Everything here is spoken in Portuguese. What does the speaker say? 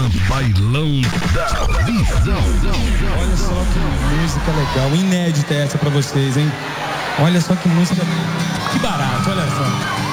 Bailão da Visão. Olha só que música legal, inédita essa pra vocês, hein? Olha só que música, que barato, olha só.